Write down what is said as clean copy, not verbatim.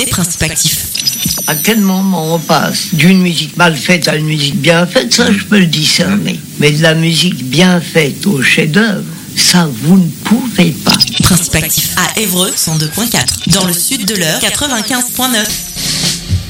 et Principe Actif. À quel moment on passe d'une musique mal faite à une musique bien faite, ça je peux le discerner. Mais de la musique bien faite au chef-d'œuvre, ça vous ne pouvez pas. Principe Actif à Évreux 102.4, dans le sud de l'Eure 95.9.